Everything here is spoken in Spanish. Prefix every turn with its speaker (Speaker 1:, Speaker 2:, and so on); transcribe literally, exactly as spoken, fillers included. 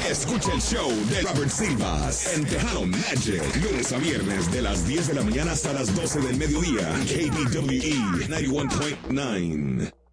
Speaker 1: Escucha el show de Robert Silvas en Tejano Magic. Lunes a viernes de las diez de la mañana hasta las doce del mediodía. K D W E noventa y uno punto nueve.